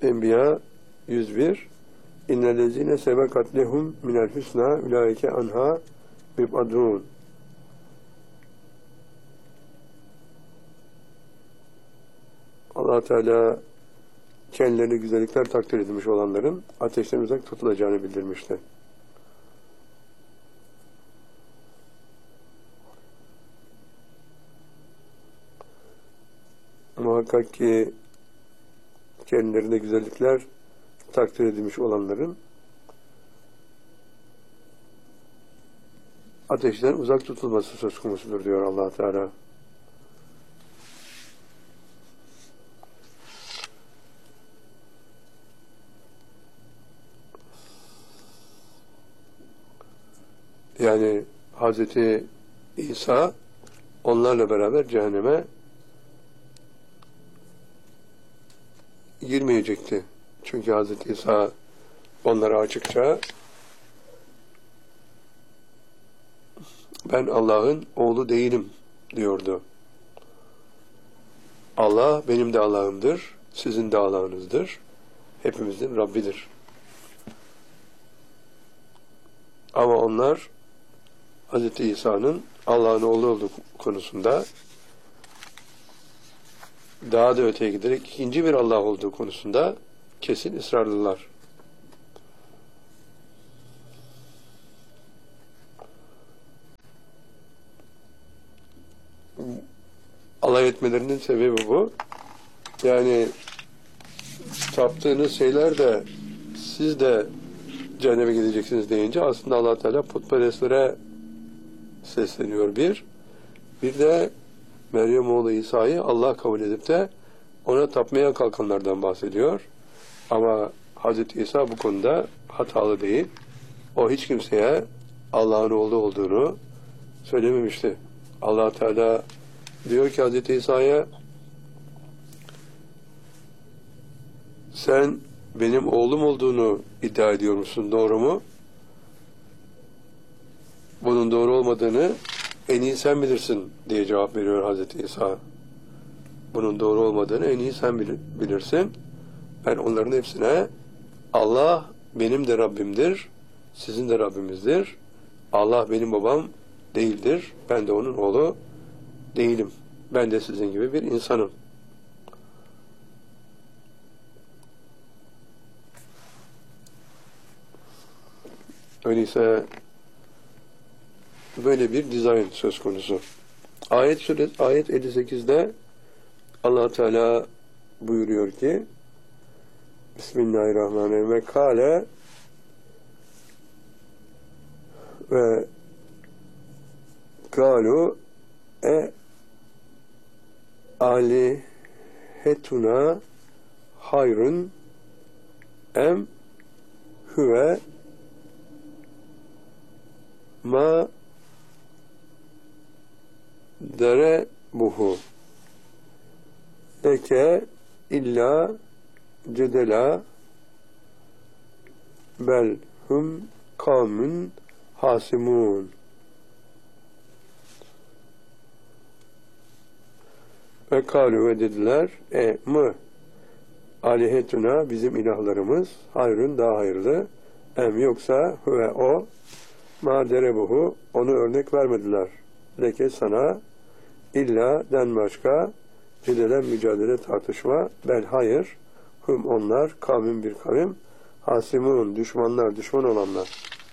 Enbiya 101 İnnellezîne sebekat lehum minel hüsnâ ulaike anhâ müb'adûn. Allah Teala kendilerine güzellikler takdir edilmiş olanların ateşten uzak tutulacağını bildirmişti. Muhakkak ki kendilerine güzellikler takdir edilmiş olanların ateşten uzak tutulması söz konusudur diyor Allah Teala. Yani Hazreti İsa onlarla beraber cehenneme girmeyecekti. Çünkü Hazreti İsa onlara açıkça ben Allah'ın oğlu değilim diyordu. Allah benim de Allah'ımdır, sizin de Allah'ınızdır, hepimizin Rabbidir. Ama onlar Hazreti İsa'nın Allah'ın oğlu olduğu konusunda daha da öteye giderek ikinci bir Allah olduğu konusunda kesin ısrarlılar. Alay etmelerinin sebebi bu. Yani taptığınız şeyler de siz de cehenneme gideceksiniz deyince aslında Allah Teala putperestlere sesleniyor bir. Bir de Meryem oğlu İsa'yı Allah kabul edip de ona tapmaya kalkanlardan bahsediyor. Ama Hazreti İsa bu konuda hatalı değil. O hiç kimseye Allah'ın oğlu olduğunu söylememişti. Allah Teala diyor ki Hazreti İsa'ya sen benim oğlum olduğunu iddia ediyor musun? Doğru mu? Bunun doğru olmadığını en iyi sen bilirsin diye cevap veriyor Hazreti İsa. Bunun doğru olmadığını en iyi sen bilirsin. Ben onların hepsine Allah benim de Rabbimdir, sizin de Rabbimizdir. Allah benim babam değildir. Ben de onun oğlu değilim. Ben de sizin gibi bir insanım. Öyleyse böyle bir dizayn söz konusu. Ayet 58'de Allah Teala buyuruyor ki Bismillahirrahmanirrahim ve kâle ve kâlu alihetuna hayrun em huve ma derebuhu leke illa cedela bel hum kavmun hasimun. Ve kâlu ve dediler mı alihetuna bizim ilahlarımız hayrun daha hayırlı em yoksa huve o ma derebuhu onu örnek vermediler. Leke sana illa den başka cedelen mücadele tartışma bel hayır hum onlar kavmin bir kavim hasimun düşmanlar düşman olanlar.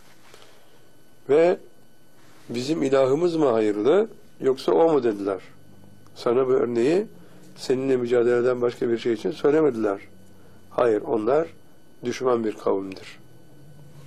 Ve bizim ilahımız mı hayırlı yoksa o mu dediler. Sana bu örneği seninle mücadeleden başka bir şey için söylemediler. Hayır onlar düşman bir kavimdir.